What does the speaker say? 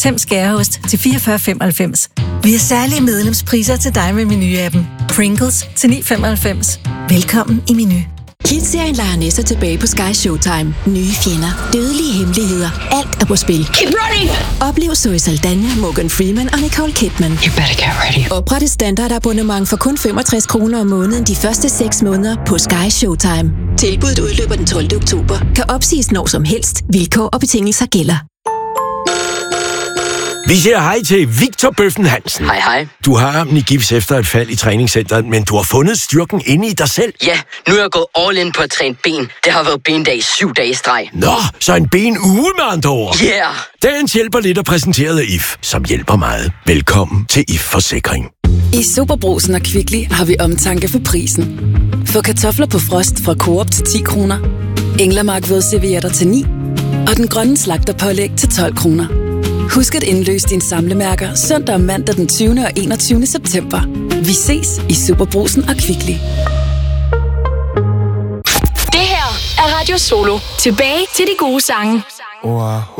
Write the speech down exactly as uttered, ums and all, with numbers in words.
Tem skæreost til fireogfyrre femoghalvfems. Vi har særlige medlemspriser til dig med Meny-appen. Pringles til ni femoghalvfems. Velkommen i Meny. Kids-serien leger Nessa tilbage på Sky Showtime. Nye fjender, dødelige hemmeligheder, alt er på spil. Keep running! Oplev Zoe Saldana, Morgan Freeman og Nicole Kidman. You better get ready. Opret et standardabonnement for kun femogtres kroner om måneden de første seks måneder på Sky Showtime. Tilbuddet udløber den tolvte oktober. Kan opsiges når som helst. Vilkår og betingelser gælder. Vi siger hej til Victor Bøffen Hansen. Hej, hej. Du har ham i gips efter et fald i træningscenteret, men du har fundet styrken inde i dig selv. Ja, nu er jeg gået all in på at træne ben. Det har været bendag i syv dage i streg. Nå, så en benuge med andre ord. Yeah! Dagens hjælper lidt er præsenteret af I F, som hjælper meget. Velkommen til I F Forsikring. I Superbrugsen og Kvickly har vi omtanke for prisen. Få kartofler på frost fra Coop til ti kroner. Englemark vådservietter til ni. Og den grønne slagterpålæg til tolv kroner. Husk at indløse dine samlemærker søndag og mandag den tyvende og enogtyvende september. Vi ses i Superbrugsen og Kvickly. Det her er Radio Solo. Tilbage til de gode sange. Wow.